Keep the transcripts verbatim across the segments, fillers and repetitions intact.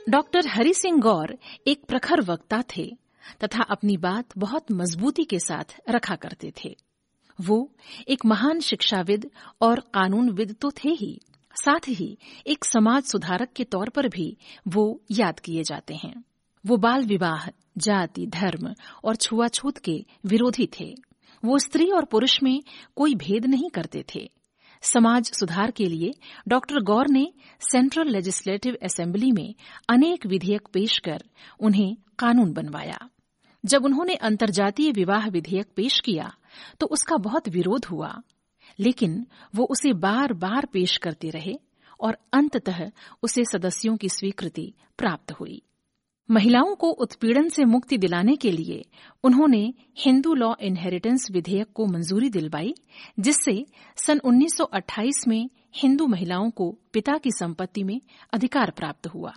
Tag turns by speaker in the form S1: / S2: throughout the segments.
S1: Doctor Hari Singh गौर एक प्रखर वक्ता थे तथा अपनी बात बहुत मजबूती के साथ रखा करते थे। वो एक महान शिक्षाविद और कानूनविद तो थे ही, साथ ही एक समाज सुधारक के तौर पर भी वो याद किए जाते हैं। वो बाल विवाह, जाति, धर्म और छुआछूत के विरोधी थे। वो स्त्री और पुरुष में कोई भेद नहीं करते थे। समाज सुधार के लिए डॉक्टर गौर ने सेंट्रल लेजिस्लेटिव असेंबली में अनेक विधेयक पेश कर उन्हें कानून बनवाया। जब उन्होंने अंतर्जातीय विवाह विधेयक पेश किया तो उसका बहुत विरोध हुआ, लेकिन वो उसे बार बार पेश करते रहे और अंततः उसे सदस्यों की स्वीकृति प्राप्त हुई। महिलाओं को उत्पीड़न से मुक्ति दिलाने के लिए उन्होंने हिंदू लॉ इनहेरिटेंस विधेयक को मंजूरी दिलवाई, जिससे सन उन्नीस सौ अट्ठाईस में हिंदू महिलाओं को पिता की संपत्ति में अधिकार प्राप्त हुआ।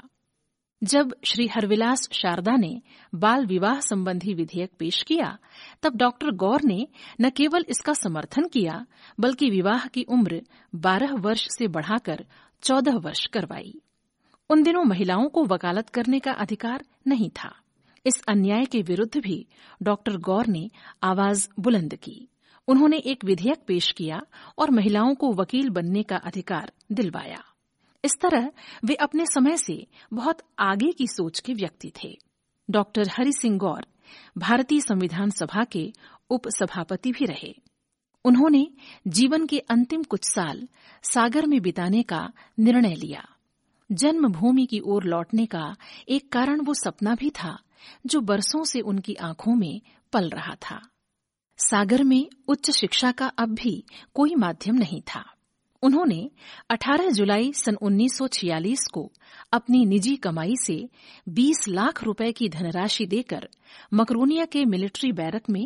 S1: जब श्री हरविलास शारदा ने बाल विवाह संबंधी विधेयक पेश किया, तब डॉक्टर गौर ने न केवल इसका समर्थन किया, बल्कि विवाह की उम्र बारह वर्ष से बढ़ाकर चौदह वर्ष करवाई। उन दिनों महिलाओं को वकालत करने का अधिकार नहीं था। इस अन्याय के विरुद्ध भी डॉक्टर गौर ने आवाज बुलंद की। उन्होंने एक विधेयक पेश किया और महिलाओं को वकील बनने का अधिकार दिलवाया। इस तरह वे अपने समय से बहुत आगे की सोच के व्यक्ति थे। डॉक्टर हरि सिंह गौर भारतीय संविधान सभा के उपसभापति भी रहे। उन्होंने जीवन के अंतिम कुछ साल सागर में बिताने का निर्णय लिया। जन्मभूमि की ओर लौटने का एक कारण वो सपना भी था जो बरसों से उनकी आंखों में पल रहा था। सागर में उच्च शिक्षा का अब भी कोई माध्यम नहीं था। उन्होंने अठारह जुलाई सन उन्नीस सौ छियालीस को अपनी निजी कमाई से बीस लाख रुपए की धनराशि देकर मकरोनिया के मिलिट्री बैरक में